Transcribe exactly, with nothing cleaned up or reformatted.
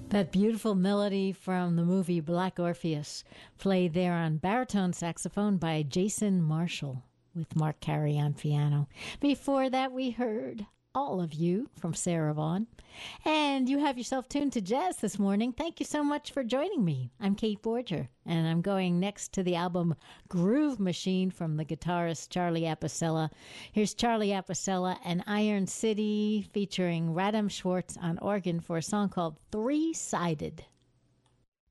That beautiful melody from the movie Black Orpheus, played there on baritone saxophone by Jason Marshall with Mark Carey on piano. Before that, we heard All of You from Sarah Vaughan. And you have yourself tuned to jazz this morning. Thank you so much for joining me. I'm Kate Borger, and I'm going next to the album Groove Machine from the guitarist Charlie Apicella. Here's Charlie Apicella and Iron City featuring Radam Schwartz on organ for a song called Three-Sided.